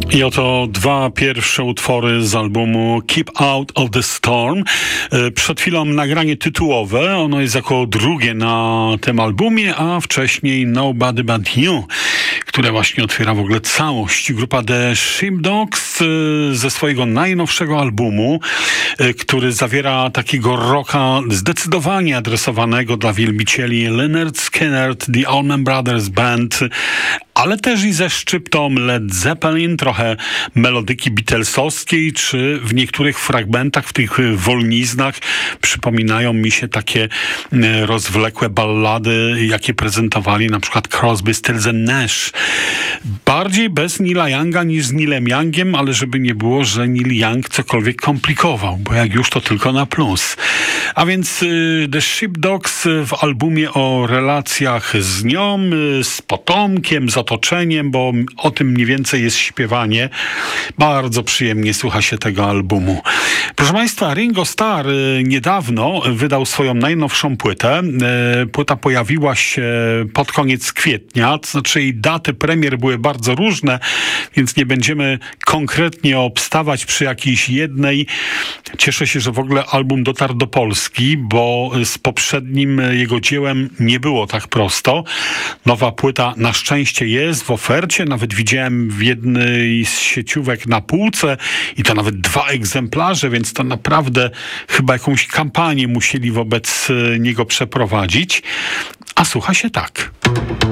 I oto dwa pierwsze utwory z albumu Keep Out of the Storm. Przed chwilą nagranie tytułowe, ono jest jako drugie na tym albumie, a wcześniej Nobody But You, które właśnie otwiera w ogóle całość. Grupa The Sheepdogs ze swojego najnowszego albumu, który zawiera takiego rocka zdecydowanie adresowanego dla wielbicieli Lynyrd Skynyrd, The Allman Brothers Band, ale też i ze szczyptą Led Zeppelin, trochę melodyki beatlesowskiej, czy w niektórych fragmentach, w tych wolniznach przypominają mi się takie rozwlekłe ballady, jakie prezentowali na przykład Crosby, Stills & Nash. Bardziej bez Neila Younga niż z Neilem Youngiem, ale żeby nie było, że Neil Young cokolwiek komplikował, bo jak już to tylko na plus. A więc The Sheepdogs w albumie o relacjach z nią, z potomkiem, z otoczeniem, bo o tym mniej więcej jest śpiewanie. Bardzo przyjemnie słucha się tego albumu. Proszę Państwa, Ringo Starr niedawno wydał swoją najnowszą płytę. Płyta pojawiła się pod koniec kwietnia, to znaczy jej daty premier były bardzo różne, więc nie będziemy konkretnie obstawać przy jakiejś jednej. Cieszę się, że w ogóle album dotarł do Polski, bo z poprzednim jego dziełem nie było tak prosto. Nowa płyta na szczęście jest w ofercie, nawet widziałem w jednej z sieciówek na półce i to nawet 2 egzemplarze, więc to naprawdę chyba jakąś kampanię musieli wobec niego przeprowadzić. A słucha się tak.